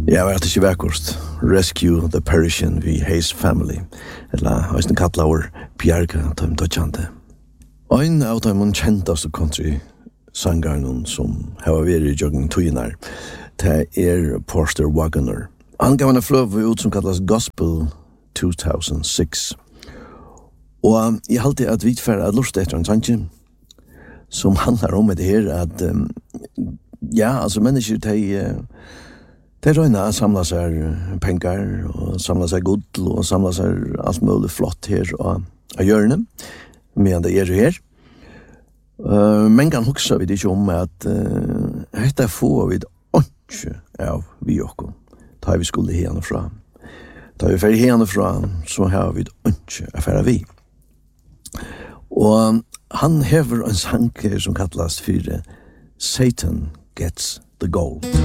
Ja, det ikke verkost. Rescue the Perishing vi Hayes Family. Eller høysten kattlaur Bjarga Tøym Dodjande. Ein av de kjentaste country-sangaren som har vært i joggen tøyner, det Porter Wagoner. Han gav en fløve ut som kallas Gospel 2006. Og jeg halte at vi får at lust etter en sannsyn som handler om det her at ja, altså mennesker de røyna samla seg pengar og samla seg gull og samla seg alt mulig flott her og hjørne medan det her. Men kan hugsa vi det ikke om at dette får vi ikke av vi okko. Da vi skulle herne fra. Da vi fer herne fra, så har vi ikke affæra vi. Og han hever en sang som kallas for Satan Gets the Gold.